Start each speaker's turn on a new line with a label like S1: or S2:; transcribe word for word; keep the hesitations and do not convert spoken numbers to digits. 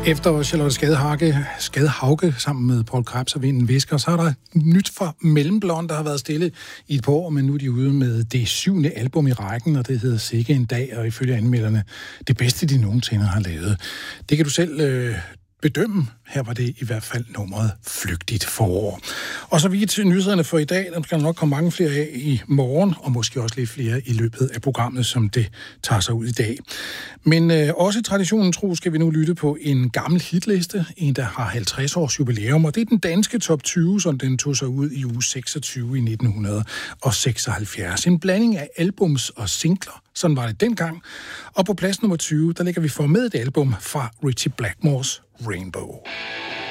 S1: Efter Charlotte Skadehauge, Skadehauge sammen med Paul Krebs og Vinden Visker, så er der nyt fra Mellemblond, der har været stille i et par år, men nu er de ude med det syvende album i rækken, og det hedder Sikke en dag, og ifølge anmelderne det bedste, de nogensinde har lavet. Det kan du selv øh, bedømme. Her var det i hvert fald nummeret Flygtigt forår. Og så vidt til nyhederne for i dag. Der skal nok komme mange flere af i morgen, og måske også lidt flere i løbet af programmet, som det tager sig ud i dag. Men øh, også traditionen tro skal vi nu lytte på en gammel hitliste, en der har halvtreds års jubilæum, og det er den danske top tyve, som den tog sig ud i uge seksogtyve i nitten seksoghalvfjerds. En blanding af albums og singler, sådan var det dengang. Og på plads nummer tyve, der lægger vi for med et album fra Ritchie Blackmores Rainbow.